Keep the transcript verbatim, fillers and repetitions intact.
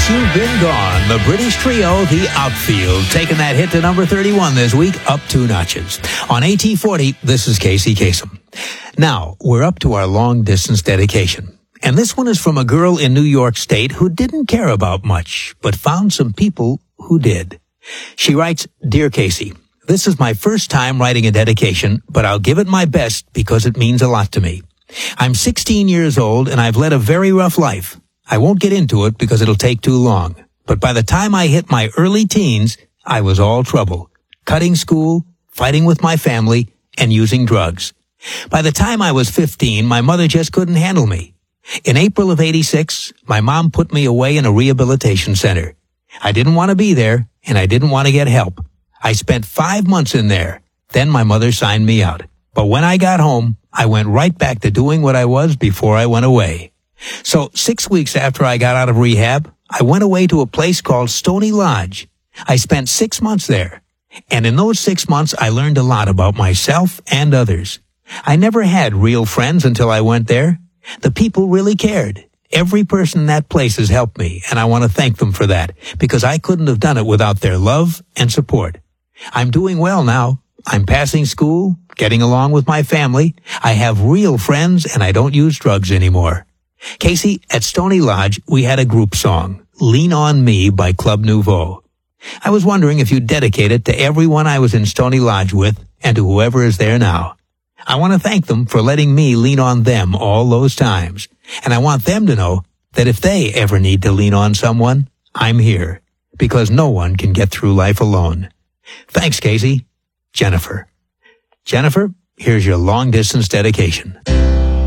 You've Been Gone, the British trio, The Outfield, taking that hit to number thirty-one this week, up two notches. On A T forty, this is Casey Kasem. Now, we're up to our long-distance dedication. And this one is from a girl in New York State who didn't care about much, but found some people who did. She writes, Dear Casey, this is my first time writing a dedication, but I'll give it my best because it means a lot to me. I'm sixteen years old and I've led a very rough life. I won't get into it because it'll take too long. But by the time I hit my early teens, I was all trouble. Cutting school, fighting with my family, and using drugs. By the time I was fifteen, my mother just couldn't handle me. In April of eighty-six, my mom put me away in a rehabilitation center. I didn't want to be there, and I didn't want to get help. I spent five months in there. Then my mother signed me out. But when I got home, I went right back to doing what I was before I went away. So six weeks after I got out of rehab, I went away to a place called Stony Lodge. I spent six months there. And in those six months, I learned a lot about myself and others. I never had real friends until I went there. The people really cared. Every person in that place has helped me, and I want to thank them for that, because I couldn't have done it without their love and support. I'm doing well now. I'm passing school, getting along with my family. I have real friends, and I don't use drugs anymore. Casey, at Stony Lodge, we had a group song, Lean on Me by Club Nouveau. I was wondering if you'd dedicate it to everyone I was in Stony Lodge with and to whoever is there now. I want to thank them for letting me lean on them all those times. And I want them to know that if they ever need to lean on someone, I'm here. Because no one can get through life alone. Thanks, Casey. Jennifer. Jennifer, here's your long-distance dedication.